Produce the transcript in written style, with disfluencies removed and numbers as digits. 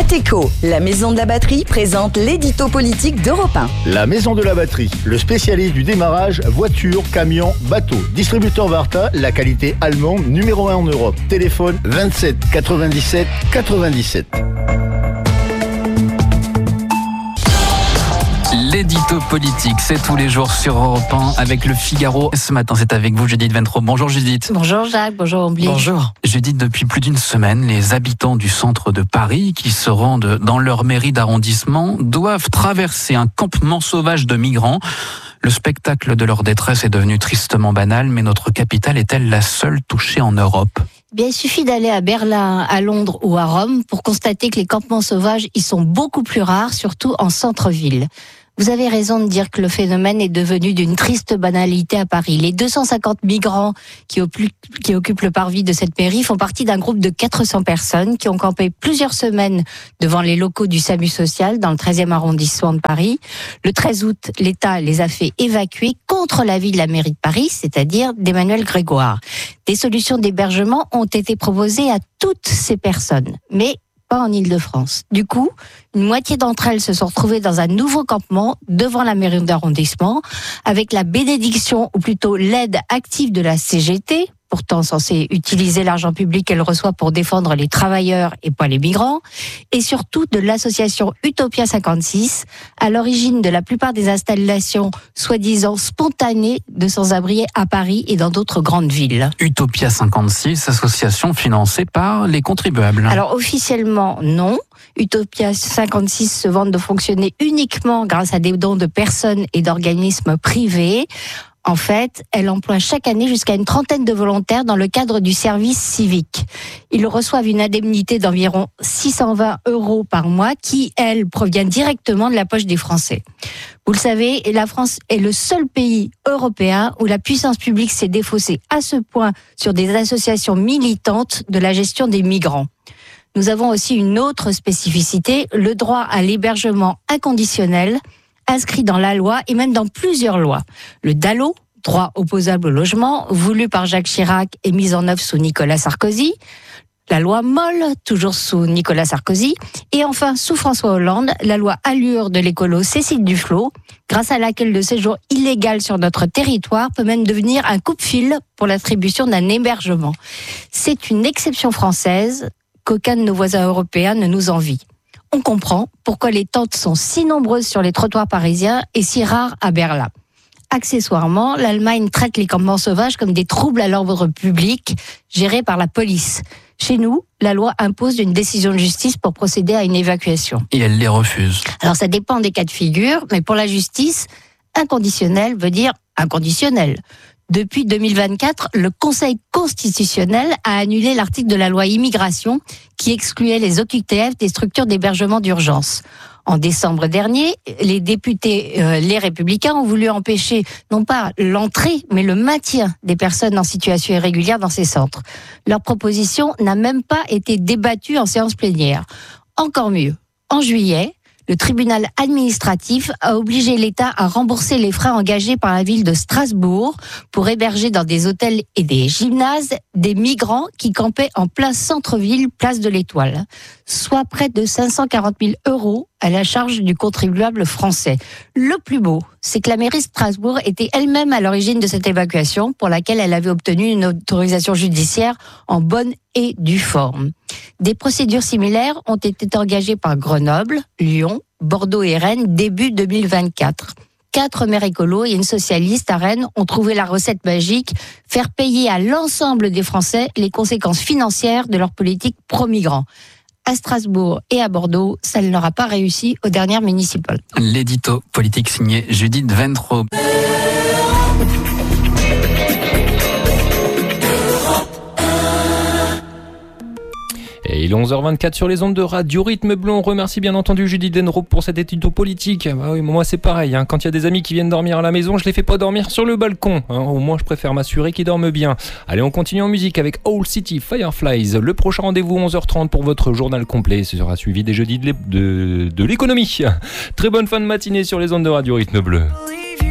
Ateco, la maison de la batterie, présente l'édito politique d'Europe 1. La maison de la batterie, le spécialiste du démarrage, voiture, camion, bateau. Distributeur Varta, la qualité allemande numéro 1 en Europe. Téléphone 27 97 97. L'édito politique, c'est tous les jours sur Europe 1 avec le Figaro. Ce matin, c'est avec vous, Judith Ventrop. Bonjour Judith. Bonjour Jacques, bonjour Ombli. Bonjour. Judith, depuis plus d'une semaine, les habitants du centre de Paris qui se rendent dans leur mairie d'arrondissement doivent traverser un campement sauvage de migrants. Le spectacle de leur détresse est devenu tristement banal, mais notre capitale est-elle la seule touchée en Europe ? Bien, il suffit d'aller à Berlin, à Londres ou à Rome pour constater que les campements sauvages y sont beaucoup plus rares, surtout en centre-ville. Vous avez raison de dire que le phénomène est devenu d'une triste banalité à Paris. Les 250 migrants qui occupent le parvis de cette mairie font partie d'un groupe de 400 personnes qui ont campé plusieurs semaines devant les locaux du SAMU social dans le 13e arrondissement de Paris. Le 13 août, l'État les a fait évacuer contre l'avis de la mairie de Paris, c'est-à-dire d'Emmanuel Grégoire. Des solutions d'hébergement ont été proposées à toutes ces personnes, mais pas en Île-de-France. Du coup, une moitié d'entre elles se sont retrouvées dans un nouveau campement devant la mairie d'arrondissement, avec la bénédiction, ou plutôt l'aide active de la CGT, pourtant censée utiliser l'argent public qu'elle reçoit pour défendre les travailleurs et pas les migrants, et surtout de l'association Utopia 56, à l'origine de la plupart des installations soi-disant spontanées de sans-abri à Paris et dans d'autres grandes villes. Utopia 56, association financée par les contribuables. Alors officiellement, non. Utopia 56 se vante de fonctionner uniquement grâce à des dons de personnes et d'organismes privés. En fait, elle emploie chaque année jusqu'à une trentaine de volontaires dans le cadre du service civique. Ils reçoivent une indemnité d'environ 620 € par mois qui, elle, provient directement de la poche des Français. Vous le savez, la France est le seul pays européen où la puissance publique s'est défaussée à ce point sur des associations militantes de la gestion des migrants. Nous avons aussi une autre spécificité, le droit à l'hébergement inconditionnel, inscrit dans la loi et même dans plusieurs lois. Le DALO, droit opposable au logement, voulu par Jacques Chirac et mis en œuvre sous Nicolas Sarkozy. La loi Moll, toujours sous Nicolas Sarkozy. Et enfin, sous François Hollande, la loi Allure de l'écolo Cécile Duflot, grâce à laquelle le séjour illégal sur notre territoire peut même devenir un coupe-fil pour l'attribution d'un hébergement. C'est une exception française qu'aucun de nos voisins européens ne nous envie. On comprend pourquoi les tentes sont si nombreuses sur les trottoirs parisiens et si rares à Berlin. Accessoirement, l'Allemagne traite les campements sauvages comme des troubles à l'ordre public gérés par la police. Chez nous, la loi impose une décision de justice pour procéder à une évacuation. Et elle les refuse. Alors ça dépend des cas de figure, mais pour la justice, inconditionnel veut dire inconditionnel. Depuis 2024, le Conseil constitutionnel a annulé l'article de la loi immigration qui excluait les OQTF des structures d'hébergement d'urgence. En décembre dernier, les députés, les Républicains, ont voulu empêcher non pas l'entrée, mais le maintien des personnes en situation irrégulière dans ces centres. Leur proposition n'a même pas été débattue en séance plénière. Encore mieux, en juillet, le tribunal administratif a obligé l'État à rembourser les frais engagés par la ville de Strasbourg pour héberger dans des hôtels et des gymnases des migrants qui campaient en plein centre-ville, place de l'Étoile, soit près de 540 000 € à la charge du contribuable français. Le plus beau, c'est que la mairie de Strasbourg était elle-même à l'origine de cette évacuation pour laquelle elle avait obtenu une autorisation judiciaire en bonne et due forme. Des procédures similaires ont été engagées par Grenoble, Lyon, Bordeaux et Rennes début 2024. 4 maires écolos et une socialiste à Rennes ont trouvé la recette magique, faire payer à l'ensemble des Français les conséquences financières de leur politique pro-migrants. À Strasbourg et à Bordeaux, ça ne leur a pas réussi aux dernières municipales. L'édito politique signé Judith Ventrop. Et il est 11h24 sur les ondes de Radio Rythme Bleu. On remercie bien entendu Judith Ventrop pour cet édito politique. Ah oui, moi c'est pareil, hein. Quand il y a des amis qui viennent dormir à la maison, je les fais pas dormir sur le balcon, hein. Au moins je préfère m'assurer qu'ils dorment bien. Allez, on continue en musique avec Owl City Fireflies. Le prochain rendez-vous 11h30 pour votre journal complet. Ce sera suivi des jeudis de l'économie. Très bonne fin de matinée sur les ondes de Radio Rythme Bleu.